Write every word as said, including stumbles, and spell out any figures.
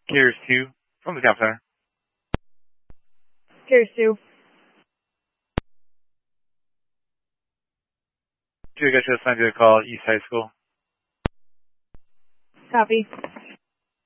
Carriers two from the Cap Center. Carriers two. Two, I got you assigned to the call, East High School. Copy.